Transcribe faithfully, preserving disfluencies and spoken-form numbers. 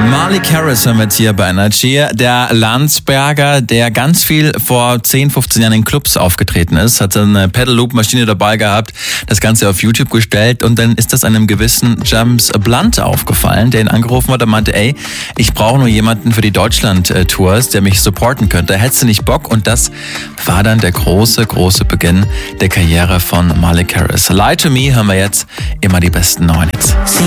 Malik Harris haben wir jetzt hier bei Energy. Der Landsberger, der ganz viel vor zehn, fünfzehn Jahren in Clubs aufgetreten ist, hat eine Pedal-Loop-Maschine dabei gehabt, das Ganze auf YouTube gestellt und dann ist das einem gewissen James Blunt aufgefallen, der ihn angerufen hat und meinte, ey, ich brauche nur jemanden für die Deutschland-Tours, der mich supporten könnte. Hättest du nicht Bock? Und das war dann der große, große Beginn der Karriere von Malik Harris. Lie to Me haben wir jetzt immer die besten neuen Hits.